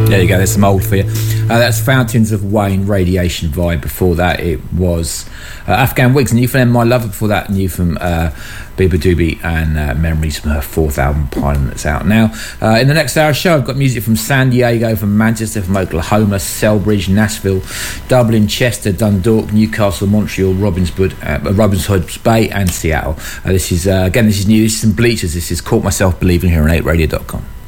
There you go, there's some old for you. That's Fountains of Wayne, Radiation Vibe. Before that it was Afghan Wigs, New from them, My Lover. Before that, new from Biba Doobie and Memories from her 4th album Parliament, that's out now. In the next hour show I've got music from San Diego, from Manchester, from Oklahoma, Selbridge, Nashville, Dublin, Chester, Dundalk, Newcastle, Montreal, Robbinshood Bay and Seattle. This is new, this is some Bleachers. This is Caught Myself Believing here on 8radio.com.